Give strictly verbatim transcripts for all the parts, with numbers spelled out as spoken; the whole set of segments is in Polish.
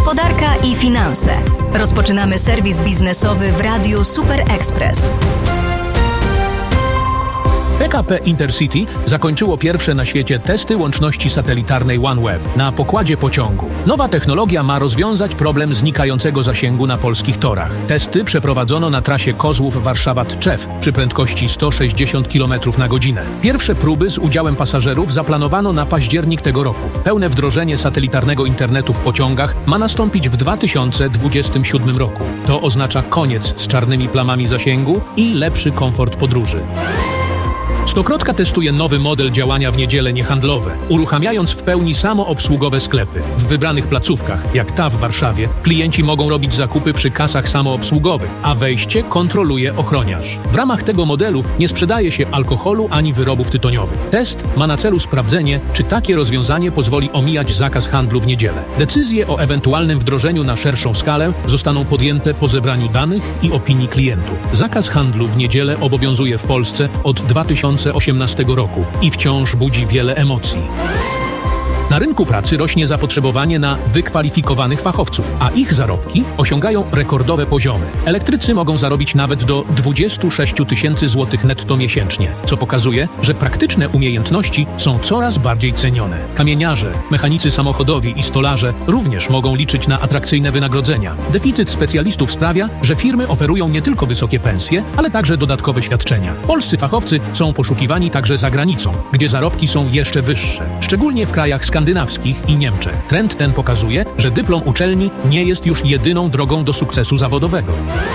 Gospodarka i finanse. Rozpoczynamy serwis biznesowy w Radiu Super Express. P K P Intercity zakończyło pierwsze na świecie testy łączności satelitarnej OneWeb na pokładzie pociągu. Nowa technologia ma rozwiązać problem znikającego zasięgu na polskich torach. Testy przeprowadzono na trasie Kozłów-Warszawa-Tczew przy prędkości sto sześćdziesiąt kilometrów na godzinę. Pierwsze próby z udziałem pasażerów zaplanowano na październik tego roku. Pełne wdrożenie satelitarnego internetu w pociągach ma nastąpić w dwa tysiące dwudziestym siódmym roku. To oznacza koniec z czarnymi plamami zasięgu i lepszy komfort podróży. Stokrotka testuje nowy model działania w niedziele niehandlowe, uruchamiając w pełni samoobsługowe sklepy. W wybranych placówkach, jak ta w Warszawie, klienci mogą robić zakupy przy kasach samoobsługowych, a wejście kontroluje ochroniarz. W ramach tego modelu nie sprzedaje się alkoholu ani wyrobów tytoniowych. Test ma na celu sprawdzenie, czy takie rozwiązanie pozwoli omijać zakaz handlu w niedzielę. Decyzje o ewentualnym wdrożeniu na szerszą skalę zostaną podjęte po zebraniu danych i opinii klientów. Zakaz handlu w niedzielę obowiązuje w Polsce od dwa tysiące osiemnastego roku i wciąż budzi wiele emocji. Na rynku pracy rośnie zapotrzebowanie na wykwalifikowanych fachowców, a ich zarobki osiągają rekordowe poziomy. Elektrycy mogą zarobić nawet do dwadzieścia sześć tysięcy złotych netto miesięcznie, co pokazuje, że praktyczne umiejętności są coraz bardziej cenione. Kamieniarze, mechanicy samochodowi i stolarze również mogą liczyć na atrakcyjne wynagrodzenia. Deficyt specjalistów sprawia, że firmy oferują nie tylko wysokie pensje, ale także dodatkowe świadczenia. Polscy fachowcy są poszukiwani także za granicą, gdzie zarobki są jeszcze wyższe, szczególnie w krajach skandynawskich i Niemczech. Trend ten pokazuje, że dyplom uczelni nie jest już jedyną drogą do sukcesu zawodowego.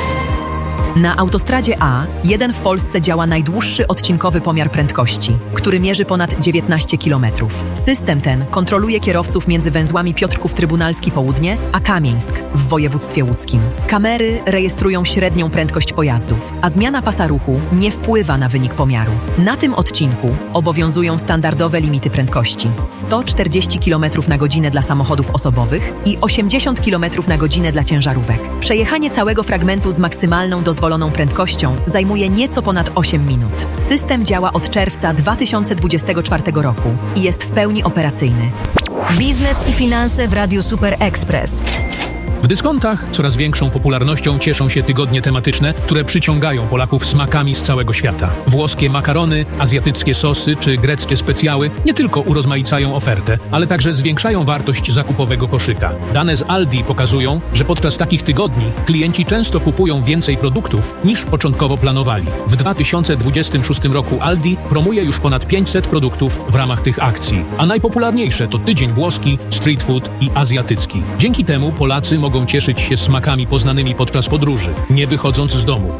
Na autostradzie A jeden w Polsce działa najdłuższy odcinkowy pomiar prędkości, który mierzy ponad dziewiętnaście kilometrów. System ten kontroluje kierowców między węzłami Piotrków Trybunalski Południe a Kamieńsk w województwie łódzkim. Kamery rejestrują średnią prędkość pojazdów, a zmiana pasa ruchu nie wpływa na wynik pomiaru. Na tym odcinku obowiązują standardowe limity prędkości: sto czterdzieści kilometrów na godzinę dla samochodów osobowych i osiemdziesiąt kilometrów na godzinę dla ciężarówek. Przejechanie całego fragmentu z maksymalną dozwoloną dozwoloną prędkością zajmuje nieco ponad osiem minut. System działa od czerwca dwa tysiące dwudziestego czwartego roku i jest w pełni operacyjny. Biznes i finanse w Radiu Super Express. W dyskontach coraz większą popularnością cieszą się tygodnie tematyczne, które przyciągają Polaków smakami z całego świata. Włoskie makarony, azjatyckie sosy czy greckie specjały nie tylko urozmaicają ofertę, ale także zwiększają wartość zakupowego koszyka. Dane z Aldi pokazują, że podczas takich tygodni klienci często kupują więcej produktów niż początkowo planowali. W dwa tysiące dwudziestym szóstym roku Aldi promuje już ponad pięćset produktów w ramach tych akcji, a najpopularniejsze to tydzień włoski, street food i azjatycki. Dzięki temu Polacy mogą mogą cieszyć się smakami poznanymi podczas podróży, nie wychodząc z domu.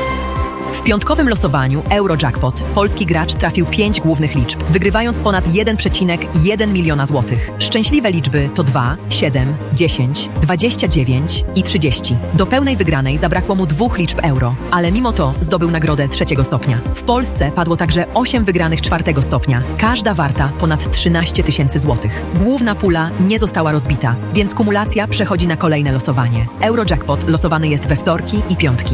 W piątkowym losowaniu Eurojackpot polski gracz trafił pięć głównych liczb, wygrywając ponad jeden przecinek jeden miliona złotych. Szczęśliwe liczby to dwa, siedem, dziesięć, dwadzieścia dziewięć i trzydzieści. Do pełnej wygranej zabrakło mu dwóch liczb euro, ale mimo to zdobył nagrodę trzeciego stopnia. W Polsce padło także osiem wygranych czwartego stopnia, każda warta ponad trzynaście tysięcy złotych. Główna pula nie została rozbita, więc kumulacja przechodzi na kolejne losowanie. Eurojackpot losowany jest we wtorki i piątki.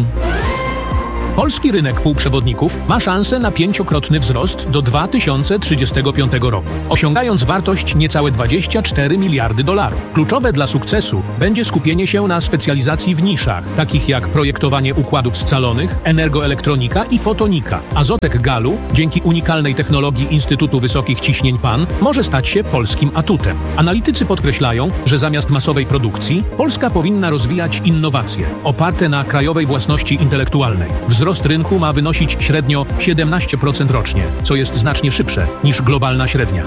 Polski rynek półprzewodników ma szansę na pięciokrotny wzrost do dwa tysiące trzydziestego piątego roku, osiągając wartość niecałe dwadzieścia cztery miliardy dolarów. Kluczowe dla sukcesu będzie skupienie się na specjalizacji w niszach, takich jak projektowanie układów scalonych, energoelektronika i fotonika. Azotek Galu, dzięki unikalnej technologii Instytutu Wysokich Ciśnień P A N, może stać się polskim atutem. Analitycy podkreślają, że zamiast masowej produkcji, Polska powinna rozwijać innowacje oparte na krajowej własności intelektualnej. Wzrost rynku ma wynosić średnio siedemnaście procent rocznie, co jest znacznie szybsze niż globalna średnia.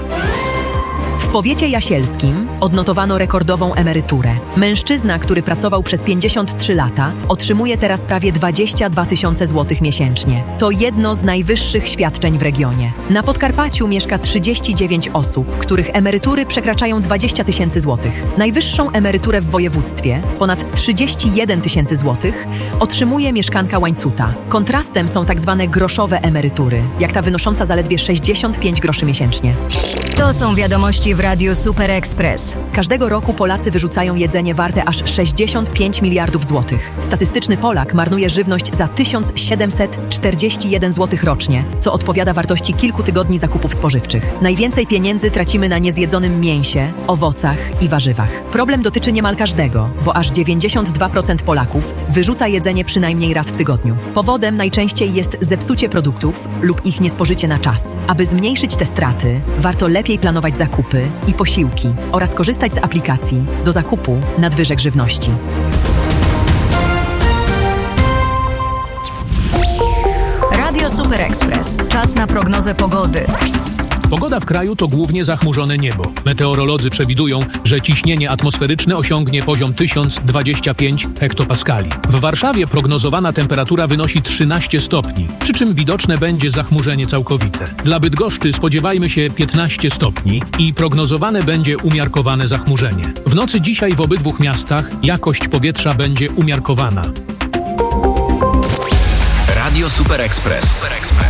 W powiecie jasielskim odnotowano rekordową emeryturę. Mężczyzna, który pracował przez pięćdziesiąt trzy lata, otrzymuje teraz prawie dwadzieścia dwa tysiące złotych miesięcznie. To jedno z najwyższych świadczeń w regionie. Na Podkarpaciu mieszka trzydzieści dziewięć osób, których emerytury przekraczają dwadzieścia tysięcy złotych. Najwyższą emeryturę w województwie, ponad trzydzieści jeden tysięcy złotych, otrzymuje mieszkanka Łańcuta. Kontrastem są tak zwane groszowe emerytury, jak ta wynosząca zaledwie sześćdziesiąt pięć groszy miesięcznie. To są wiadomości w Radiu Super Express. Każdego roku Polacy wyrzucają jedzenie warte aż sześćdziesiąt pięć miliardów złotych. Statystyczny Polak marnuje żywność za tysiąc siedemset czterdzieści jeden złotych rocznie, co odpowiada wartości kilku tygodni zakupów spożywczych. Najwięcej pieniędzy tracimy na niezjedzonym mięsie, owocach i warzywach. Problem dotyczy niemal każdego, bo aż dziewięćdziesiąt dwa procent Polaków wyrzuca jedzenie przynajmniej raz w tygodniu. Powodem najczęściej jest zepsucie produktów lub ich niespożycie na czas. Aby zmniejszyć te straty, warto lepiej planować zakupy i posiłki oraz korzystać z aplikacji do zakupu nadwyżek żywności. Radio Super Express. Czas na prognozę pogody. Pogoda w kraju to głównie zachmurzone niebo. Meteorolodzy przewidują, że ciśnienie atmosferyczne osiągnie poziom tysiąc dwadzieścia pięć hektopaskali. W Warszawie prognozowana temperatura wynosi trzynaście stopni, przy czym widoczne będzie zachmurzenie całkowite. Dla Bydgoszczy spodziewajmy się piętnaście stopni i prognozowane będzie umiarkowane zachmurzenie. W nocy dzisiaj w obydwu miastach jakość powietrza będzie umiarkowana. Radio Super Express. Super Express.